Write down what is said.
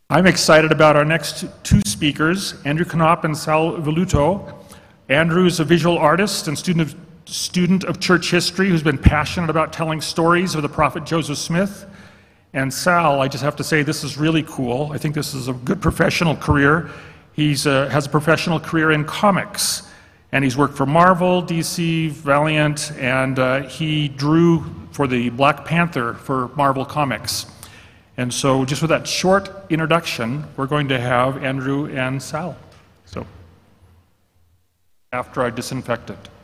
I'm excited about our next two speakers, Andrew Knopp and Sal Velluto. Andrew is a visual artist and student of church history who's been passionate about telling stories of the prophet Joseph Smith. And Sal, I just have to say, this is really cool. I think this is a good professional career. He has a professional career in comics, and he's worked for Marvel, DC, Valiant, and he drew for the Black Panther for Marvel Comics. And so just with that short introduction, we're going to have Andrew and Sal. So, after I disinfect it.